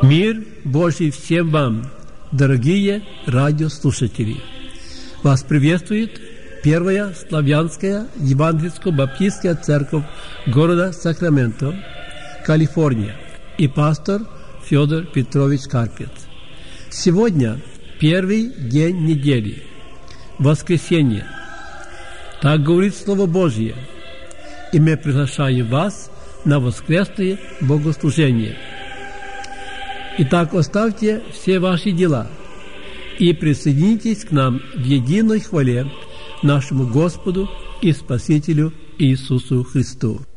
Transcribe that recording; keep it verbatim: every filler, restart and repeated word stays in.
Мир Божий всем вам, дорогие радиослушатели! Вас приветствует Первая Славянская Евангельско-Баптистская Церковь города Сакраменто, Калифорния, и пастор Федор Петрович Карпец. Сегодня первый день недели, воскресенье. Так говорит Слово Божье, и мы приглашаем вас на воскресное богослужение. Итак, оставьте все ваши дела и присоединитесь к нам в единой хвале нашему Господу и Спасителю Иисусу Христу.